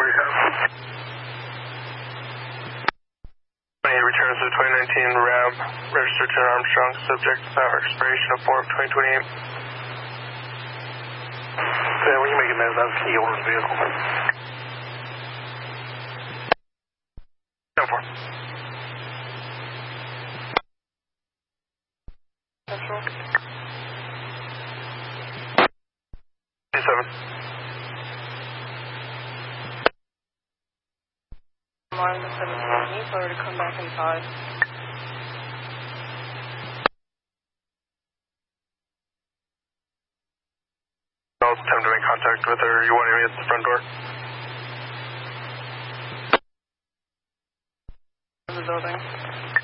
rehab. Returns to 2019 RAB, registered to Armstrong, subject to power expiration of form 2028. Yeah, we can make a note that's key owner's vehicle. 10-4. Central. 27. Line the 17. Need for her to come back inside. I'll attempt to make contact with her. You want me at the front door? The building.